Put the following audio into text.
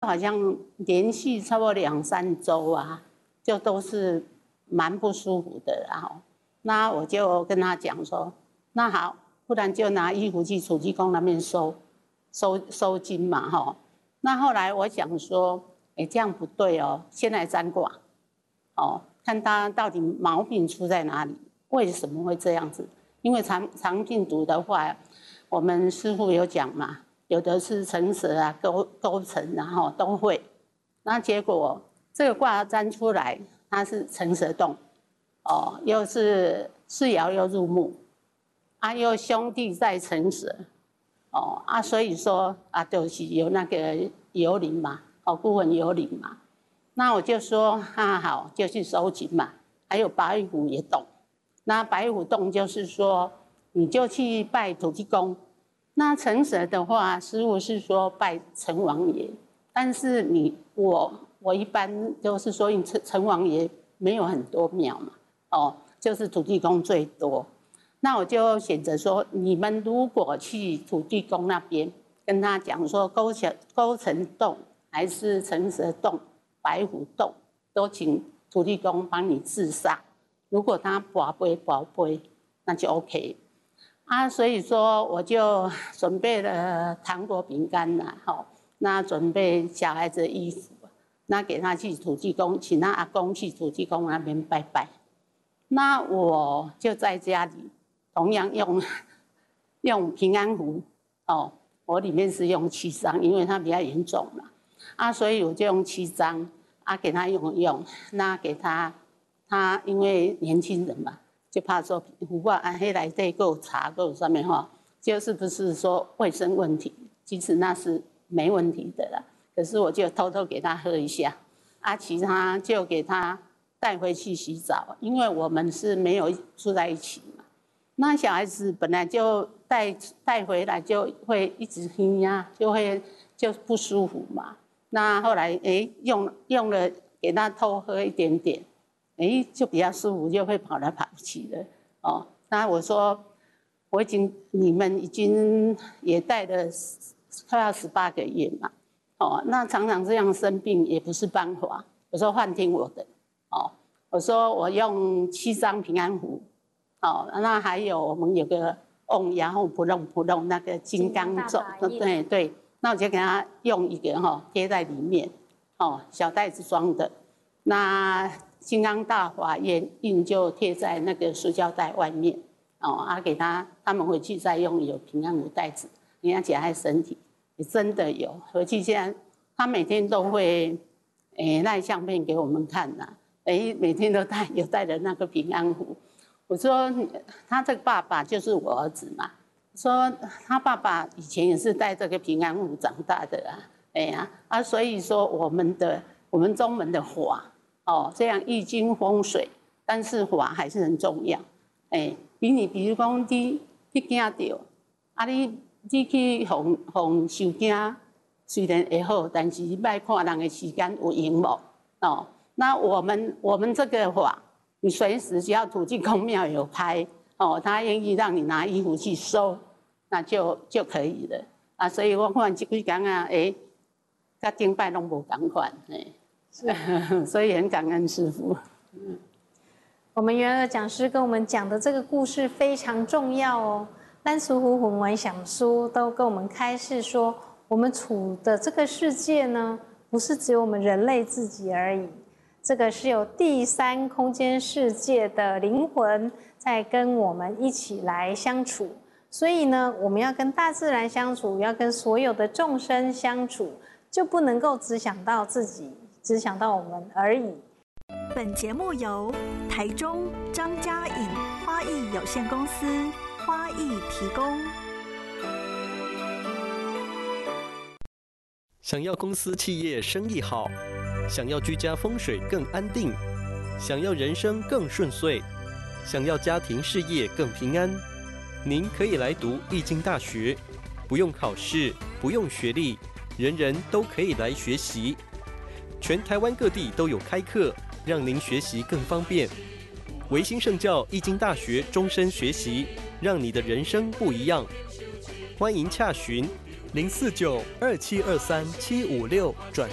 好像连续差不多2、3周啊，就都是蛮不舒服的，然后那我就跟他讲说，那好，不然就拿衣服去土地公那边收金嘛，哈。那后来我想说，这样不对哦，先来占卦，哦，看他到底毛病出在哪里，为什么会这样子？因为肠病毒的话，我们师父有讲嘛，有的是成蛇啊、勾陈啊，哈，都会。那结果这个卦占出来，它是成蛇动，哦，又是四爻又入木，啊，又兄弟在成蛇。哦啊，所以说啊，就是有那个幽灵嘛，哦，孤魂幽灵嘛。那我就说啊，好，就去收集嘛。还有白虎也动，那白虎动就是说，你就去拜土地公。那成蛇的话，师父是说拜城隍爷，但是我一般就是说，城隍爷没有很多庙嘛，哦，就是土地公最多。那我就选择说，你们如果去土地公那边跟他讲说勾陈洞还是成蛇洞、白虎洞，都请土地公帮你治煞。如果他保杯，那就 OK 啊。所以说我就准备了糖果、饼干啦，好，那准备小孩子的衣服，那给他去土地公，请他阿公去土地公那边拜拜。那我就在家里。同样用平安符，哦，我里面是用7张，因为它比较严重嘛，啊，所以我就用7张，啊，给他用，那给他因为年轻人嘛，就怕说符啊，黑来对够茶够上面哈，就是不是说卫生问题，其实那是没问题的啦，可是我就偷偷给他喝一下，啊，其他就给他带回去洗澡，因为我们是没有住在一起嘛。那小孩子本来就带回来就会一直哼呀，就不舒服嘛。那后来用了给他偷喝一点点，就比较舒服，就会跑来跑去的哦。那我说你们已经也带了快要18个月嘛，哦，那常常这样生病也不是办法。我说换听我的哦，我说我用7张平安符。哦，那还有我们有个然后不弄那个金刚咒，对，那我就给他用一个贴在里面，小袋子装的。那金刚大法印就贴在那个塑胶袋外面，给他们回去再用有平安符袋子，人家夹在身体，也真的有回去。现在他每天都会赖相片给我们看呐，每天都有带着那个平安符。我说他这个爸爸就是我儿子嘛，说他爸爸以前也是带这个平安符长大的啊，所以说我们宗门的法这样易经风水，但是法还是很重要，比如讲你惊到啊，你去哄受惊，虽然会好，但是别看人的时间有用无哦。那我们这个法。你随时只要土地公庙有开他愿意让你拿衣服去收，那就可以了啊。所以我看这几天啊，甲顶摆拢无同款，所以很感恩师父。 我们元儿讲师跟我们讲的这个故事非常重要哦。咱师父文文想书都跟我们开示说，我们处的这个世界呢，不是只有我们人类自己而已。这个是有第3空间世界的灵魂在跟我们一起来相处，所以呢，我们要跟大自然相处，要跟所有的众生相处，就不能够只想到自己，只想到我们而已。 本节目由台中张家颖花艺有限公司花艺提供。 想要公司企业生意好，想要居家风水更安定，想要人生更顺遂，想要家庭事业更平安，您可以来读易经大学，不用考试，不用学历，人人都可以来学习。全台湾各地都有开课，让您学习更方便。维新圣教易经大学终身学习，让你的人生不一样。欢迎洽询049-2723-756转